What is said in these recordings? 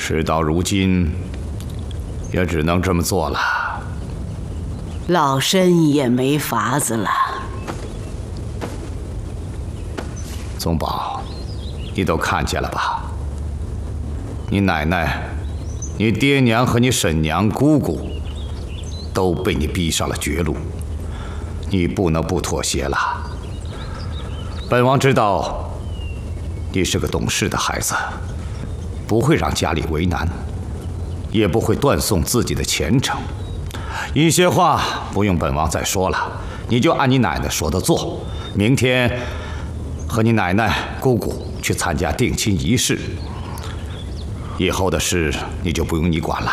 事到如今，也只能这么做了。 老身也没法子了。 宗保，你都看见了吧？你奶奶、你爹娘和你婶娘、姑姑都被你逼上了绝路，你不能不妥协了。本王知道你是个懂事的孩子，不会让家里为难，也不会断送自己的前程。一些话不用本王再说了，你就按你奶奶说的做。明天和你奶奶、姑姑去参加定亲仪式，以后的事你就不用你管了。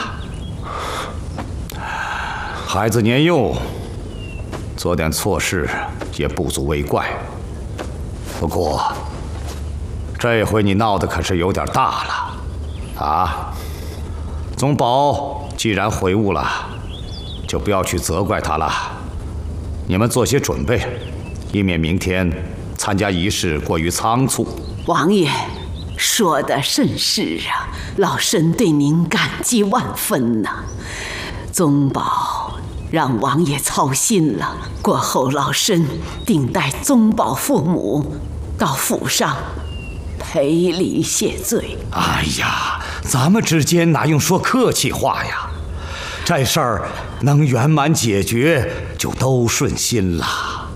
孩子年幼，做点错事也不足为怪。不过这回你闹得可是有点大了啊！宗保既然悔悟了，就不要去责怪他了。你们做些准备，以免明天参加仪式过于仓促。 王爷说得甚是啊，老身对您感激万分呐。宗保让王爷操心了，过后老身定带宗保父母到府上赔礼谢罪。 哎呀，咱们之间哪用说客气话呀？这事儿能圆满解决，就都顺心了。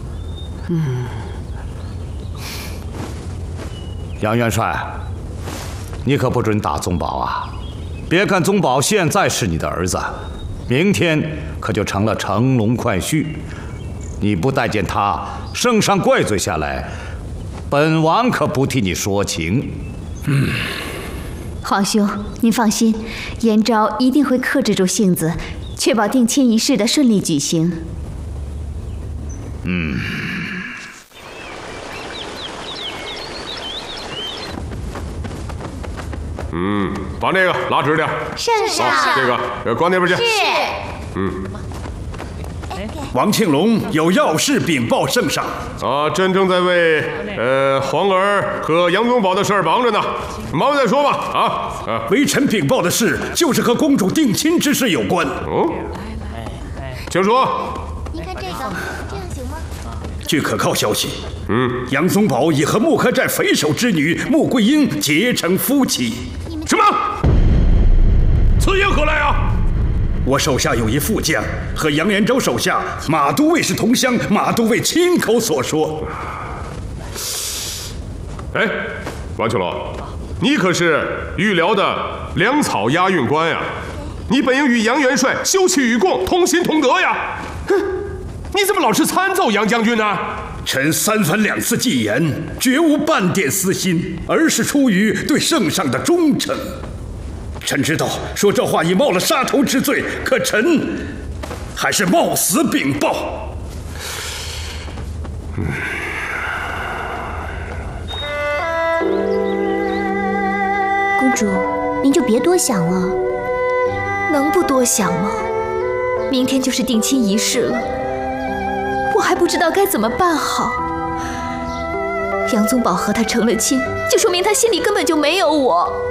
杨元帅，你可不准打宗保啊！别看宗保现在是你的儿子，明天可就成了乘龙快婿。你不待见他，圣上怪罪下来，本王可不替你说情。 皇兄，您放心，燕昭一定会克制住性子，确保定亲仪式的顺利举行。 把那个拉直点。 圣上， 这个关那边去。 是。 王庆龙有要事禀报圣上。 朕正在为皇儿和杨宗保的事儿忙着呢，忙完再说吧。 微臣禀报的事就是和公主定亲之事有关。 请说。 您看这个，这样行吗？ 据可靠消息，杨宗保已和木刻寨匪首之女穆桂英结成夫妻。 什么？此言何来啊？ 我手下有一副将和杨延昭手下马都尉是同乡，马都尉亲口所说。 哎，王庆龙，你可是御辽的粮草押运官呀，你本应与杨元帅休戚与共，同心同德呀。哼，你怎么老是参奏杨将军呢？ 臣3番2次进言，绝无半点私心，而是出于对圣上的忠诚。臣知道说这话已冒了杀头之罪，可臣还是冒死禀报。 公主，您就别多想了。 能不多想吗？明天就是定亲仪式了，我还不知道该怎么办好。杨宗保和他成了亲，就说明他心里根本就没有我。